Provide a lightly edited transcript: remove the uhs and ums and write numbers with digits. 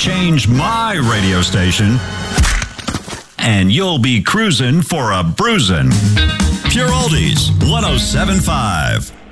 change my radio station, and you'll be cruising for a bruising. Pure Oldies 107.5.